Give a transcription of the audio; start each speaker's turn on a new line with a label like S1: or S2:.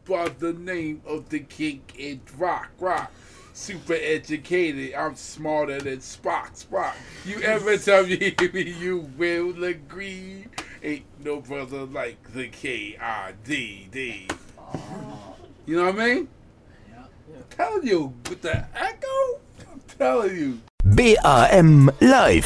S1: by the name of the king in rock. Super educated, I'm smarter than Spock. You ever tell me you will agree? Ain't no brother like the K-I-D-D. You know what I mean? I'm telling you, with the echo, I'm telling you.
S2: BRM Live.